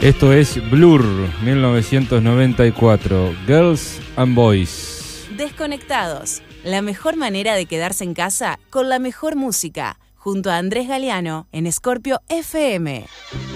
Esto es Blur, 1994, Girls and Boys. Desconectados, la mejor manera de quedarse en casa con la mejor música, junto a Andrés Galeano en Scorpio FM.